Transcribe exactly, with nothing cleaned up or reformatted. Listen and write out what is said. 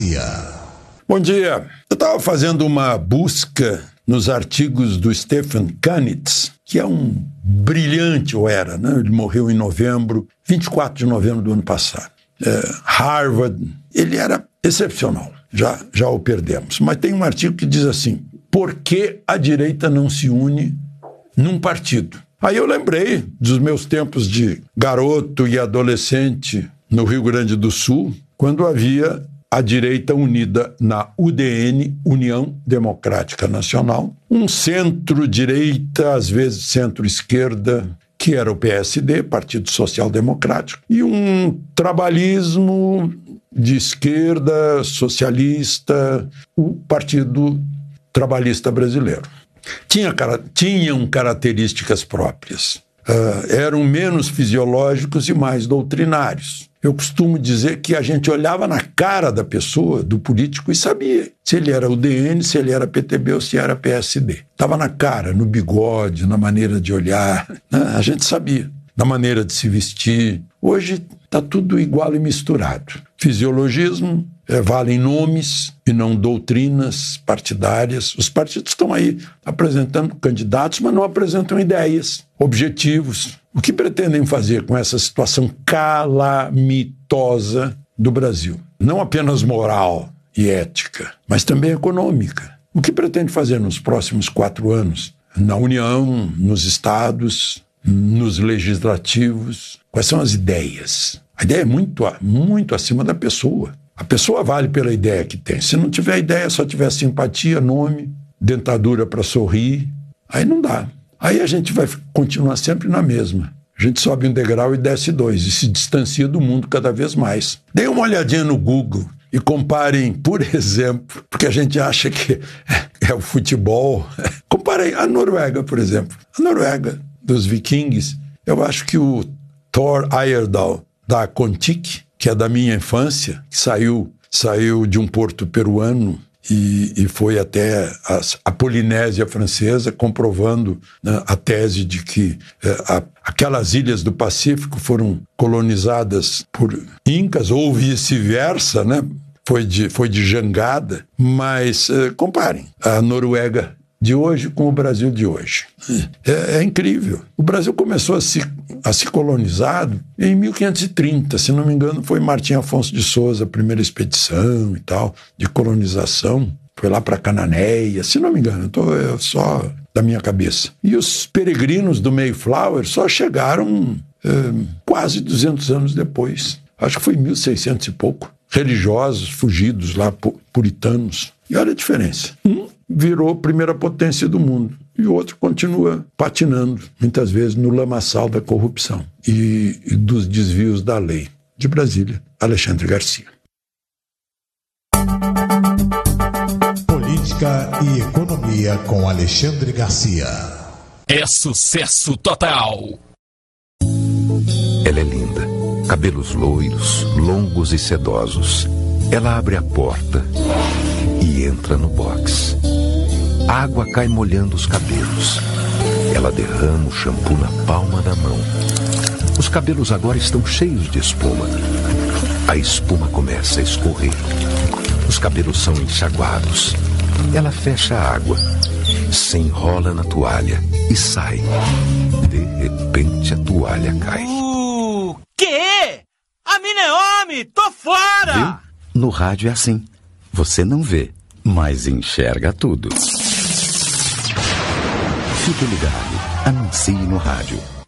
Bom dia. Eu estava fazendo uma busca nos artigos do Stephen Kanitz, que é um brilhante, ou era, né? Ele morreu em novembro, vinte e quatro de novembro do ano passado. É, Harvard, ele era excepcional, já, já o perdemos. Mas tem um artigo que diz assim: por que a direita não se une num partido? Aí eu lembrei dos meus tempos de garoto e adolescente no Rio Grande do Sul, quando havia a direita unida na U D N, União Democrática Nacional, um centro-direita, às vezes centro-esquerda, que era o P S D, Partido Social Democrático, e um trabalhismo de esquerda, socialista, o Partido Trabalhista Brasileiro. Tinha, tinham características próprias. Uh, eram menos fisiológicos e mais doutrinários. Eu costumo dizer que a gente olhava na cara da pessoa, do político, e sabia se ele era U D N, se ele era P T B ou se era P S D. Estava na cara, no bigode, na maneira de olhar, né? A gente sabia, na maneira de se vestir. Hoje está tudo igual e misturado. Fisiologismo, é, valem nomes e não doutrinas partidárias. Os partidos estão aí apresentando candidatos, mas não apresentam ideias, objetivos. O que pretendem fazer com essa situação calamitosa do Brasil? Não apenas moral e ética, mas também econômica. O que pretende fazer nos próximos quatro anos? Na União, nos estados, nos legislativos? Quais são as ideias? A ideia é muito, muito acima da pessoa. A pessoa vale pela ideia que tem. Se não tiver ideia, só tiver simpatia, nome, dentadura para sorrir, aí não dá. Aí a gente vai continuar sempre na mesma. A gente sobe um degrau e desce dois, e se distancia do mundo cada vez mais. Dê uma olhadinha no Google e comparem, por exemplo, porque a gente acha que é, é o futebol. Comparem a Noruega, por exemplo. A Noruega dos vikings, eu acho que o Thor Heyerdahl da Kontik, que é da minha infância, que saiu, saiu de um porto peruano e, e foi até a, a Polinésia Francesa, comprovando, né, a tese de que é, a, aquelas ilhas do Pacífico foram colonizadas por incas, ou vice-versa, né? Foi de, foi de jangada, mas é, comparem a Noruega de hoje com o Brasil de hoje. É, é incrível. O Brasil começou a se, a se colonizar em mil quinhentos e trinta, se não me engano, foi Martim Afonso de Souza, a primeira expedição e tal, de colonização. Foi lá para Cananéia, se não me engano, tô, é só da minha cabeça. E os peregrinos do Mayflower só chegaram é, quase duzentos anos depois. Acho que foi mil e seiscentos e pouco. Religiosos, fugidos lá, puritanos. E olha a diferença. Um virou primeira potência do mundo e o outro continua patinando, muitas vezes no lamaçal da corrupção e, e dos desvios da lei. De Brasília, Alexandre Garcia. Política e Economia com Alexandre Garcia. É sucesso total! Ela é linda, cabelos loiros, longos e sedosos. Ela abre a porta e entra no box. A água cai molhando os cabelos. Ela derrama o shampoo na palma da mão. Os cabelos agora estão cheios de espuma. A espuma começa a escorrer. Os cabelos são enxaguados. Ela fecha a água, se enrola na toalha e sai. De repente a toalha cai. O quê? A mina é homem! Tô fora! Viu? No rádio é assim. Você não vê, mas enxerga tudo. Fique ligado. Anuncie no rádio.